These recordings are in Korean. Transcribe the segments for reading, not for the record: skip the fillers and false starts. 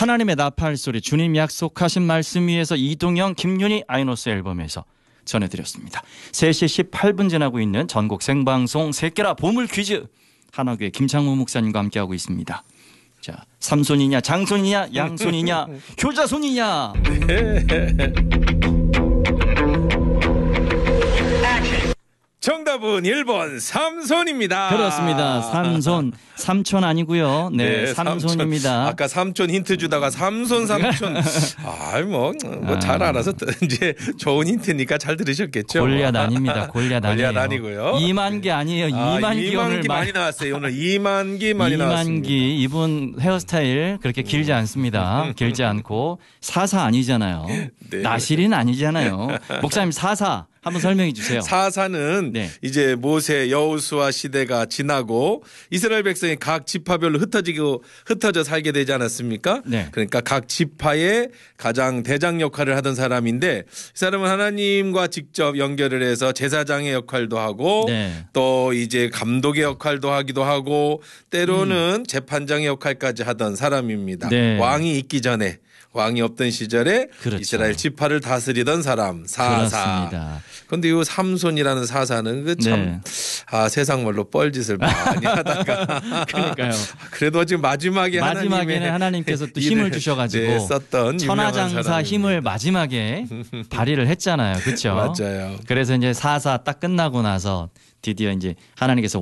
하나님의 나팔 소리, 주님 약속하신 말씀 위에서 이동영, 김윤희 아이노스 앨범에서 전해드렸습니다. 3시 18분 지나고 있는 전국 생방송 새끼라 보물 퀴즈, 한화교회 김창호 목사님과 함께하고 있습니다. 자, 삼손이냐 장손이냐 양손이냐 효자손이냐. 정답은 1번 삼손입니다. 그렇습니다. 삼손, 삼촌 아니고요. 네, 삼손입니다. 아까 삼촌 힌트 주다가 삼손. 잘 알아서 이제 좋은 힌트니까 잘 들으셨겠죠. 골리앗 아닙니다. 골리앗 아니에요. 골리앗 아니고요. 2만 개 아니에요. 2만 개 오늘 많이 나왔어요. 오늘 2만 개 많이 나왔습니다. 2만 개. 이분 헤어스타일 그렇게 길지 않습니다. 길지 않고 사사 아니잖아요. 네. 나실인 아니잖아요. 목사님 사사 한번 설명해 주세요. 사사는 네. 이제 모세 여호수아 시대가 지나고 이스라엘 백성이 각 지파별로 흩어져 살게 되지 않았습니까? 네. 그러니까 각 지파의 가장 대장 역할을 하던 사람인데 이 사람은 하나님과 직접 연결을 해서 제사장의 역할도 하고 네. 또 이제 감독의 역할도 하기도 하고 때로는 재판장의 역할까지 하던 사람입니다. 네. 왕이 있기 전에. 왕이 없던 시절에 그렇죠. 이스라엘 지파를 다스리던 사람 사사. 그렇습니다. 그런데 이 삼손이라는 사사는 그 참 세상 말로 뻘짓을 많이 하다가 그러니까요. 그래도 지금 마지막에는 하나님께서 또 힘을 주셔가지고 네, 썼던 천하장사 힘을 마지막에 발휘를 했잖아요. 그렇죠? 맞아요. 그래서 이제 사사 딱 끝나고 나서 드디어 이제 하나님께서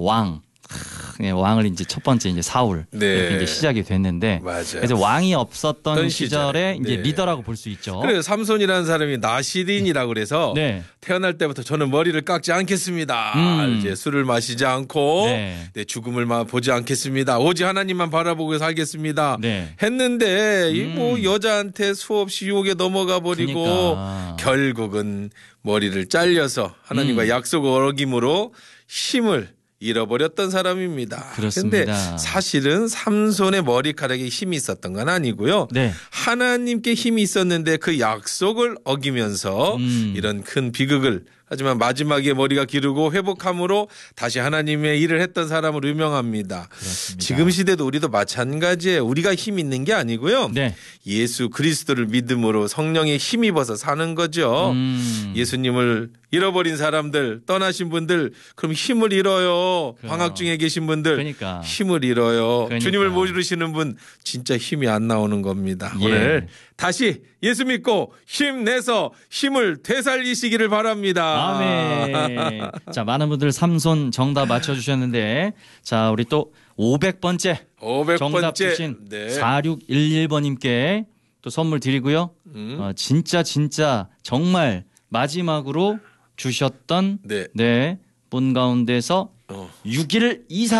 왕을 이제 첫 번째 이제 사울 이렇게 이제 시작이 됐는데, 맞아요. 그래서 왕이 없었던 시절에 이제 네. 리더라고 볼 수 있죠. 그래서 삼손이라는 사람이 나시린이라고 그래서 네. 태어날 때부터 저는 머리를 깎지 않겠습니다. 이제 술을 마시지 않고 네, 죽음을 보지 않겠습니다. 오직 하나님만 바라보고 살겠습니다. 네. 했는데 뭐 여자한테 수없이 유혹에 넘어가 버리고 그러니까. 결국은 머리를 잘려서 하나님과 약속을 어김으로 힘을 잃어버렸던 사람입니다. 그렇습니다. 그런데 사실은 삼손의 머리카락에 힘이 있었던 건 아니고요. 네. 하나님께 힘이 있었는데 그 약속을 어기면서 이런 큰 비극을, 하지만 마지막에 머리가 기르고 회복함으로 다시 하나님의 일을 했던 사람으로 유명합니다. 그렇습니다. 지금 시대도 우리도 마찬가지예요. 우리가 힘 있는 게 아니고요. 네. 예수 그리스도를 믿음으로 성령에 힘입어서 사는 거죠. 예수님을 잃어버린 사람들, 떠나신 분들, 그럼 힘을 잃어요. 방학 중에 계신 분들 그러니까. 힘을 잃어요. 그러니까. 주님을 모르시는 분 진짜 힘이 안 나오는 겁니다. 예. 오늘 다시 예수 믿고 힘내서 힘을 되살리시기를 바랍니다. 아멘. 자, 많은 분들 삼손 정답 맞춰주셨는데, 자, 우리 또 500번째 500번째 정답 주신 네. 4611번님께 또 선물 드리고요. 진짜 정말 마지막으로 주셨던 네. 분 가운데서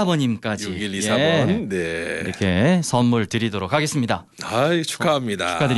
6124번님까지 6124번 네. 이렇게 선물 드리도록 하겠습니다. 축하합니다. 축하드립니다.